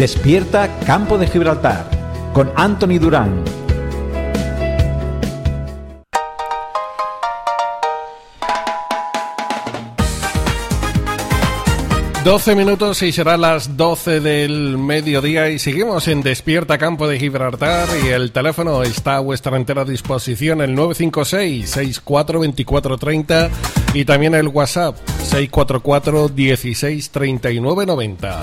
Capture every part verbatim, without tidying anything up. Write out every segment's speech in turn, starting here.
Despierta Campo de Gibraltar con Anthony Durán. doce minutos y será las doce del mediodía y seguimos en Despierta Campo de Gibraltar y el teléfono está a vuestra entera disposición, el nueve cinco seis, seis cuatro dos cuatro tres cero y también el WhatsApp seis cuatro cuatro, dieciséis, treinta y nueve, noventa.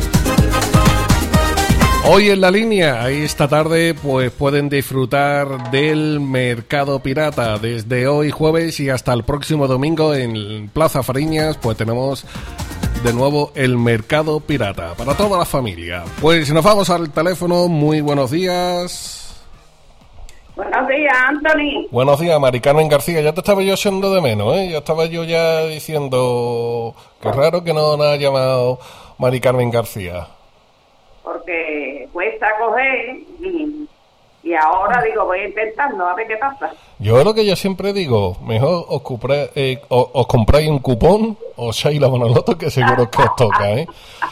Hoy en la línea, esta tarde, pues pueden disfrutar del Mercado Pirata. Desde hoy jueves y hasta el próximo domingo en Plaza Fariñas, pues tenemos de nuevo el Mercado Pirata para toda la familia. Pues nos vamos al teléfono. Muy buenos días. Buenos días, Anthony. Buenos días, Mari Carmen García. Ya te estaba yo echando de menos, ¿eh? Ya estaba yo ya diciendo que raro que no nos ha llamado Mari Carmen García. Porque cuesta coger y, y ahora digo, voy intentando a ver qué pasa. Yo lo que yo siempre digo, mejor os, compré, eh, os, os compráis un cupón o seis la Bonoloto, que seguro que os toca, ¿eh?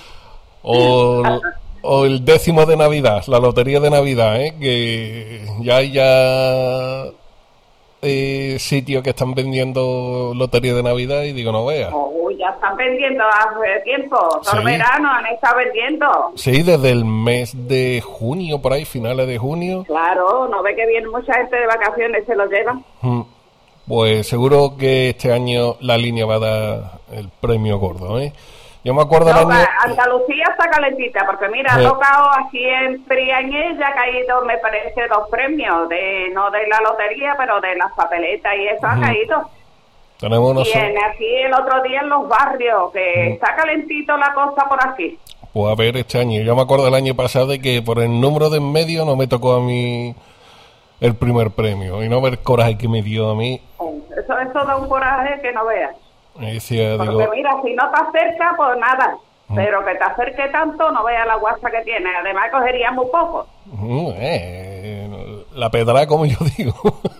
O, o el décimo de Navidad, la lotería de Navidad, ¿eh? Que ya hay ya eh, sitios que están vendiendo lotería de Navidad y digo, no veas. Oh, ya están vendiendo hace tiempo, todo Sí. el verano han estado vendiendo. Sí, desde el mes de junio, por ahí, finales de junio. Claro, no ve que viene mucha gente de vacaciones, se lo llevan. Pues seguro que este año la línea va a dar el premio gordo, ¿eh? Yo me acuerdo No, el año... Andalucía está calentita, porque mira, Sí. ha tocado aquí en Priañez, ya ha caído, me parece, dos premios, de no de la lotería, pero de las papeletas y eso ha caído. Tenemos unos... Y en, aquí el otro día en los barrios, que está calentito la cosa por aquí. Pues a ver, este año, yo me acuerdo del año pasado de que por el número de en medio no me tocó a mí el primer premio, y no ver el coraje que me dio a mí. Eso, eso da un coraje que no veas. Me decía, Porque digo... mira, si no te acerca, pues nada. Pero que te acerque tanto, no veas la guasa que tiene. Además, cogería muy poco. mm, eh, la pedra, como yo digo.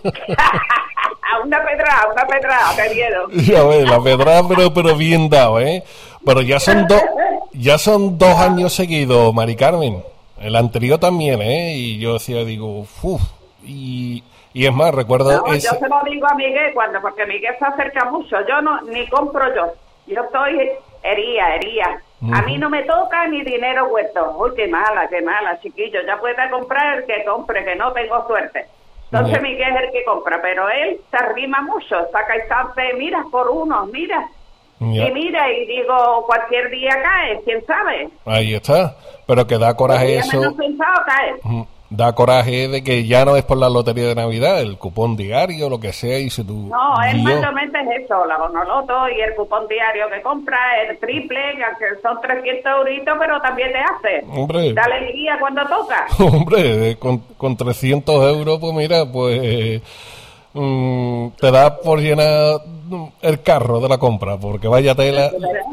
Una pedra, una pedra, te miedo. Ya ves, la pedra, pero, pero bien dado, ¿eh? Pero ya son dos, ya son dos años seguidos, Mari Carmen. El anterior también, ¿eh? Y yo decía, digo, uff, y, y es más, recuerdo... No, ese... yo se lo digo a Miguel cuando, porque Miguel se acerca mucho. Yo no, ni compro yo. Yo estoy hería, hería. A mí no me toca ni dinero huerto. Uy, qué mala, qué mala, chiquillo. Ya puede comprar el que compre, que no tengo suerte. Entonces Uh-huh. Miguel es el que compra, pero él se arrima mucho. Saca y sabe, mira, por uno, mira. Ya. Y mira, y digo, cualquier día cae, quién sabe. Ahí está, pero que da coraje El día menos eso, pensado cae. mm, da coraje de que ya no es por la lotería de Navidad, el cupón diario, lo que sea, y si tú... No, él Dios. mayormente es eso, la bonoloto y el cupón diario que compra, el triple, que son trescientos euritos, pero también te hace. Hombre. Da alegría cuando toca. Hombre, con, con trescientos euros, pues mira, pues mm, te da por llenar el carro de la compra, porque vaya tela...